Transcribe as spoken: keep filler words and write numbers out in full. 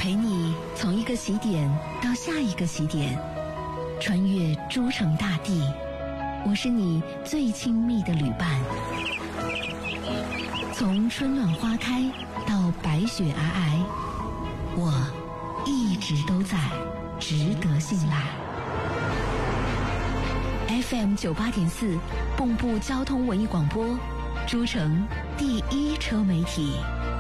陪你从一个起点到下一个起点，穿越诸城大地。我是你最亲密的旅伴，从春暖花开到白雪皑皑，我一直都在，值得信赖。F M 九八点四，蚌埠交通文艺广播，诸城第一车媒体。